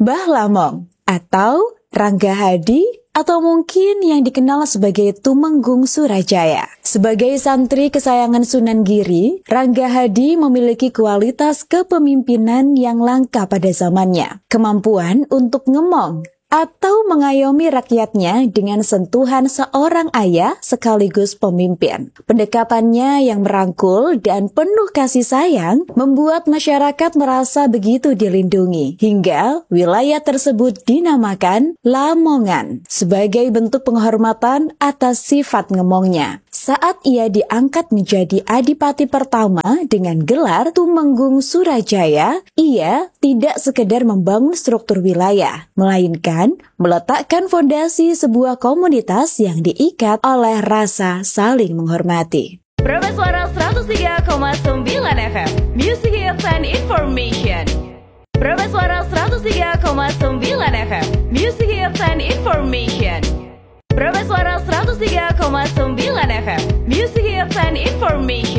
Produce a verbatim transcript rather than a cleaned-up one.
Mbah Lamong atau Rangga Hadi atau mungkin yang dikenal sebagai Tumenggung Surajaya. Sebagai santri kesayangan Sunan Giri, Rangga Hadi memiliki kualitas kepemimpinan yang langka pada zamannya. Kemampuan untuk ngemong atau mengayomi rakyatnya dengan sentuhan seorang ayah sekaligus pemimpin. Pendekatannya yang merangkul dan penuh kasih sayang membuat masyarakat merasa begitu dilindungi, hingga wilayah tersebut dinamakan Lamongan sebagai bentuk penghormatan atas sifat ngemongnya. Saat ia diangkat menjadi adipati pertama dengan gelar Tumenggung Surajaya, ia tidak sekedar membangun struktur wilayah, melainkan meletakkan fondasi sebuah komunitas yang diikat oleh rasa saling menghormati. Prabes Suara seratus tiga koma sembilan F M, Music Hits and Information. Prabes Suara seratus tiga koma sembilan F M, Music Hits and Information. Prabes Suara seratus tiga koma sembilan F M, Music Hits and Information.